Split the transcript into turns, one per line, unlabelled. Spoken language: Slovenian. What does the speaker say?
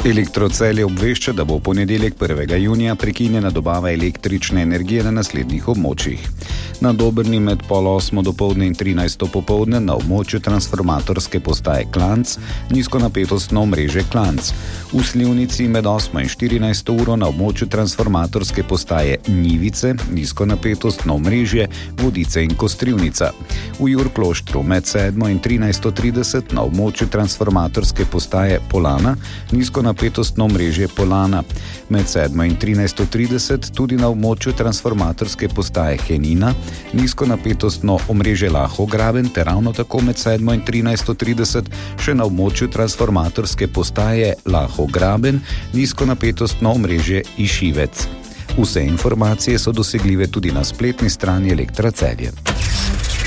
Elektrocelje obvešča, da bo v ponedeljek 1. junija prekinjena dobava električne energije na naslednjih območjih. Na Dobrni med 7:30 dopoldne in 13. popoldne na območju transformatorske postaje Klanc, nizkonapetostno omrežje Klanc. V Slivnici med 8. in 14. uro na območju transformatorske postaje Njivice, nizkonapetostno omrežje Vodice in Kostrivnica. V Jurkloštru med 7. in 13:30 na območju transformatorske postaje Polana, nizkonapetostno omrežje Polana. Med 7. in 13:30 tudi na območju transformatorske postaje Henina, nizkonapetostno omrežje Lahograben, ter ravno tako med 7. in 13:30 še na območju transformatorske postaje Lahograben, nizkonapetostno omrežje Išivec. Vse informacije so dosegljive tudi na spletni strani Elektra Celje.